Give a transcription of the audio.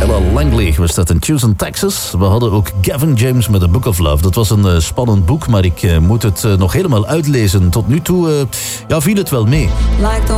Ella Langley was dat in Houston, Texas. We hadden ook Gavin James met A Book of Love. Dat was een spannend boek, maar ik moet het nog helemaal uitlezen. Tot nu toe viel het wel mee.